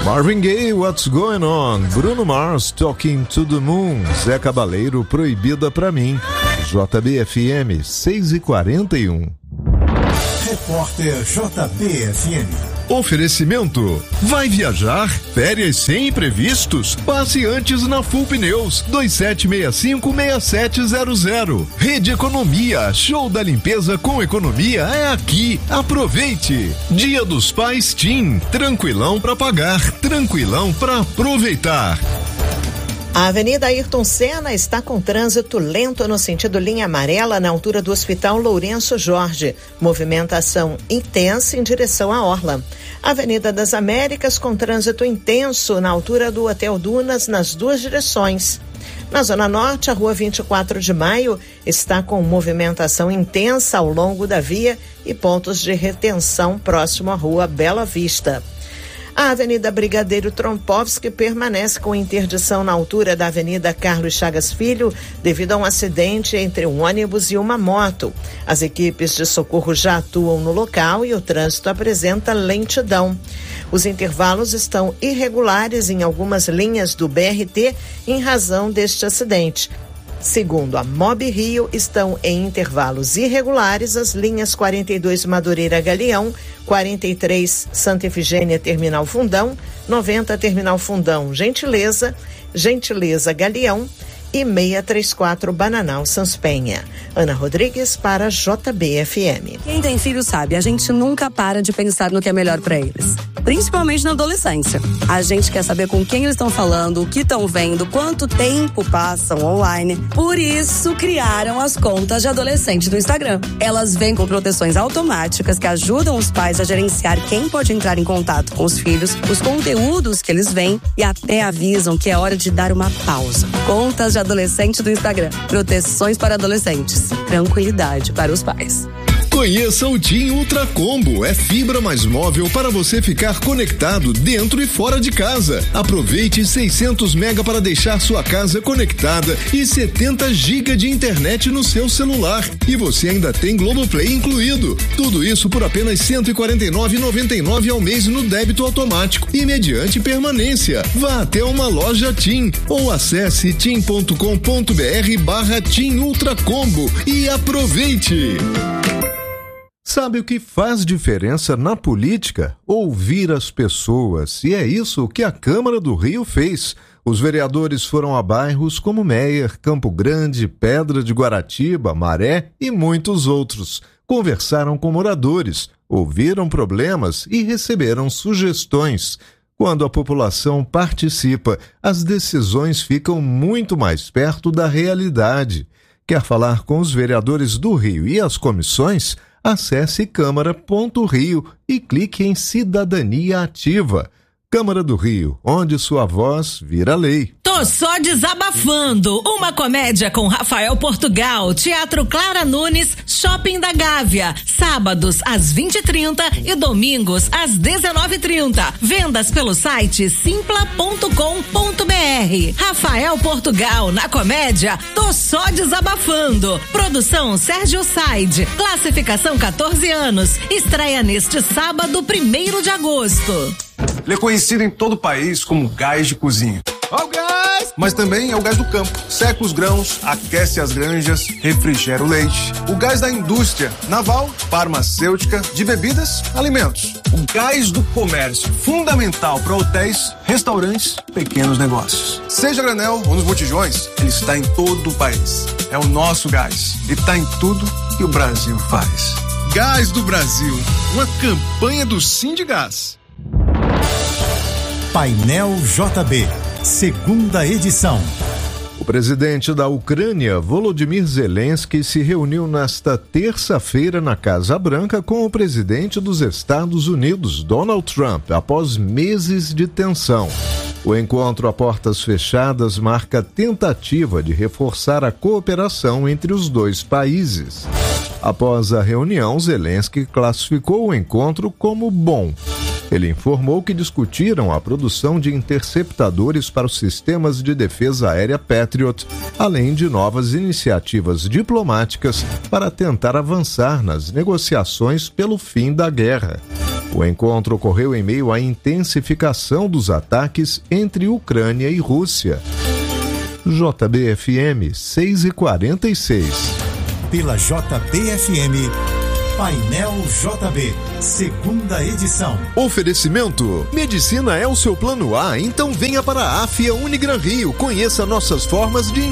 Marvin Gaye, What's Going On? Bruno Mars, Talking to the Moon. Zé Cabaleiro, Proibida Pra Mim. JBFM 6h41. Repórter JBFM. Oferecimento: vai viajar? Férias sem imprevistos? Passe antes na Full Pneus 2765-6700. Rede Economia, show da limpeza com economia é aqui. Aproveite. Dia dos Pais TIM, tranquilão pra pagar, tranquilão pra aproveitar. A Avenida Ayrton Senna está com trânsito lento no sentido linha amarela na altura do Hospital Lourenço Jorge. Movimentação intensa em direção à Orla. Avenida das Américas com trânsito intenso na altura do Hotel Dunas nas duas direções. Na Zona Norte, a Rua 24 de Maio está com movimentação intensa ao longo da via e pontos de retenção próximo à Rua Bela Vista. A Avenida Brigadeiro Trompovski permanece com interdição na altura da Avenida Carlos Chagas Filho devido a um acidente entre um ônibus e uma moto. As equipes de socorro já atuam no local e o trânsito apresenta lentidão. Os intervalos estão irregulares em algumas linhas do BRT em razão deste acidente. Segundo a Mob Rio, estão em intervalos irregulares as linhas 42 Madureira Galeão, 43 Santa Efigênia Terminal Fundão, 90 Terminal Fundão Gentileza Galeão e 634 Bananal Sanspenha. Ana Rodrigues para JBFM. Quem tem filho sabe, a gente nunca para de pensar no que é melhor para eles. Principalmente na adolescência. A gente quer saber com quem eles estão falando, o que estão vendo, quanto tempo passam online. Por isso, criaram as contas de adolescente do Instagram. Elas vêm com proteções automáticas que ajudam os pais a gerenciar quem pode entrar em contato com os filhos, os conteúdos que eles veem e até avisam que é hora de dar uma pausa. Contas de adolescente do Instagram. Proteções para adolescentes. Tranquilidade para os pais. Conheça o TIM Ultra Combo. É fibra mais móvel para você ficar conectado dentro e fora de casa. Aproveite 600 mega para deixar sua casa conectada e 70 GB de internet no seu celular. E você ainda tem Globoplay incluído. Tudo isso por apenas R$ 149,99 ao mês no débito automático e mediante permanência. Vá até uma loja TIM ou acesse tim.com.br/TIM Ultra Combo e aproveite. Sabe o que faz diferença na política? Ouvir as pessoas. E é isso que a Câmara do Rio fez. Os vereadores foram a bairros como Meier, Campo Grande, Pedra de Guaratiba, Maré e muitos outros. Conversaram com moradores, ouviram problemas e receberam sugestões. Quando a população participa, as decisões ficam muito mais perto da realidade. Quer falar com os vereadores do Rio e as comissões? Acesse câmara.rio e clique em Cidadania Ativa. Câmara do Rio, onde sua voz vira lei. Tô só desabafando. Uma comédia com Rafael Portugal, Teatro Clara Nunes, Shopping da Gávea. Sábados às 20h30 e domingos às 19h30. Vendas pelo site simpla.com.br. Rafael Portugal na comédia Tô só desabafando. Produção Sérgio Said. Classificação 14 anos. Estreia neste sábado, 1º de agosto. Ele é conhecido em todo o país como gás de cozinha. Ó o gás! Mas também é o gás do campo. Seca os grãos, aquece as granjas, refrigera o leite. O gás da indústria naval, farmacêutica, de bebidas, alimentos. O gás do comércio, fundamental para hotéis, restaurantes, pequenos negócios. Seja a granel ou nos botijões, ele está em todo o país. É o nosso gás. E está em tudo que o Brasil faz. Gás do Brasil, uma campanha do Sindigás. Painel JB, segunda edição. O presidente da Ucrânia, Volodymyr Zelensky, se reuniu nesta terça-feira na Casa Branca com o presidente dos Estados Unidos, Donald Trump, após meses de tensão. O encontro a portas fechadas marca a tentativa de reforçar a cooperação entre os dois países. Após a reunião, Zelensky classificou o encontro como bom. Ele informou que discutiram a produção de interceptadores para os sistemas de defesa aérea Patriot, além de novas iniciativas diplomáticas para tentar avançar nas negociações pelo fim da guerra. O encontro ocorreu em meio à intensificação dos ataques entre Ucrânia e Rússia. JBFM 6h46. Pela JBFM, Painel JB, segunda edição. Oferecimento: medicina é o seu plano A, então venha para a Afia Unigran Rio. Conheça nossas formas de